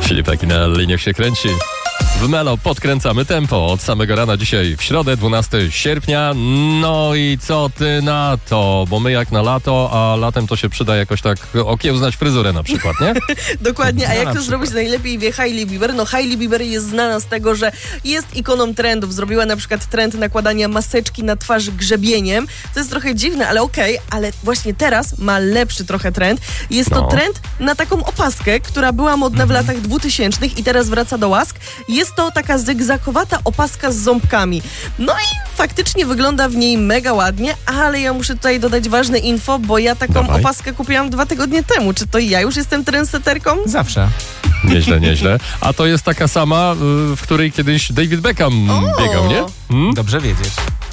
Filip taki na liniach się kręci. W Melo podkręcamy tempo od samego rana dzisiaj w środę, 12 sierpnia. No i co ty na to? Bo my jak na lato, a latem to się przyda jakoś tak okiełznać fryzurę na przykład, nie? Dokładnie, a jak to zrobić najlepiej wie Hailey Bieber? No Hailey Bieber jest znana z tego, że jest ikoną trendów. Zrobiła na przykład trend nakładania maseczki na twarz grzebieniem. To jest trochę dziwne, ale okej, ale właśnie teraz ma lepszy trochę trend. Jest to trend na taką opaskę, która była modna w latach 2000 i teraz wraca do łask. Jest to taka zygzakowata opaska z ząbkami. No i faktycznie wygląda w niej mega ładnie, ale ja muszę tutaj dodać ważne info, bo ja taką opaskę kupiłam 2 tygodnie temu. Czy to ja już jestem trendsetterką? Zawsze. Nieźle, nieźle. A to jest taka sama, w której kiedyś David Beckham biegał, nie? Dobrze wiedzieć.